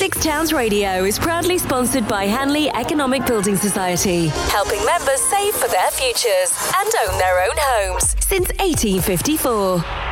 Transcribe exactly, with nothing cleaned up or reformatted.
Six Towns Radio is proudly sponsored by Hanley Economic Building Society, helping members save for their futures and own their own homes since eighteen fifty-four.